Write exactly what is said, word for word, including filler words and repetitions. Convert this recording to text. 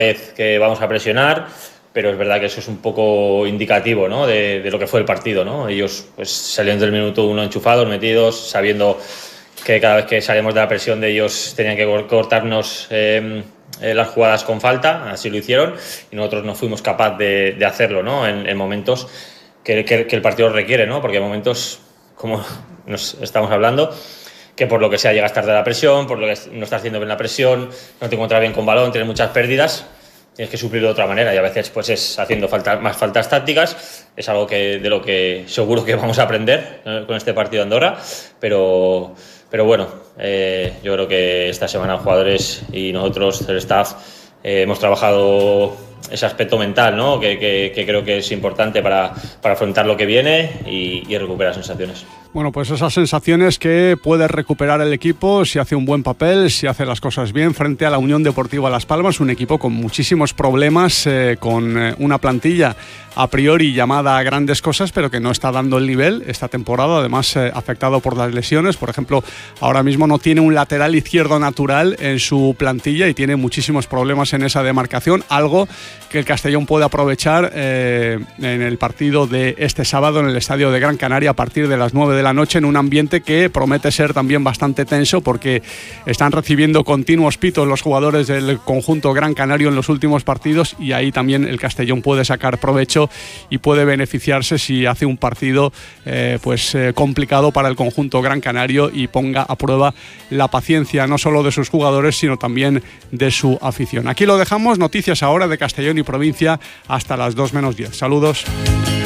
vez que vamos a presionar, pero es verdad que eso es un poco indicativo, ¿no? de, de lo que fue el partido, ¿no? Ellos pues salieron del minuto uno enchufados, metidos, sabiendo que cada vez que salíamos de la presión de ellos tenían que cortarnos eh, eh, las jugadas con falta, así lo hicieron, y nosotros no fuimos capaces de, de hacerlo, ¿no? En, en momentos que, que, que el partido requiere, ¿no? Porque hay momentos, como nos estamos hablando, que por lo que sea llegas tarde a la presión, por lo que no estás haciendo bien la presión, no te encuentras bien con balón, tienes muchas pérdidas, tienes que suplir de otra manera, y a veces pues es haciendo falta, más faltas tácticas. Es algo que, de lo que seguro que vamos a aprender, ¿no? Con este partido de Andorra, pero, pero bueno, eh, yo creo que esta semana los jugadores y nosotros, el staff, eh, hemos trabajado ese aspecto mental, ¿no? que, que, que creo que es importante para, para afrontar lo que viene y, y recuperar sensaciones. Bueno, pues esas sensaciones que puede recuperar el equipo si hace un buen papel, si hace las cosas bien frente a la Unión Deportiva Las Palmas, un equipo con muchísimos problemas, eh, con eh, una plantilla a priori llamada a grandes cosas, pero que no está dando el nivel esta temporada, además eh, afectado por las lesiones. Por ejemplo, ahora mismo no tiene un lateral izquierdo natural en su plantilla y tiene muchísimos problemas en esa demarcación, algo que el Castellón puede aprovechar eh, en el partido de este sábado en el Estadio de Gran Canaria a partir de las nueve de la noche, en un ambiente que promete ser también bastante tenso, porque están recibiendo continuos pitos los jugadores del conjunto gran canario en los últimos partidos, y ahí también el Castellón puede sacar provecho y puede beneficiarse si hace un partido eh, pues eh, complicado para el conjunto gran canario y ponga a prueba la paciencia no solo de sus jugadores sino también de su afición. Aquí lo dejamos, noticias ahora de Castellón y provincia hasta las dos menos diez. Saludos.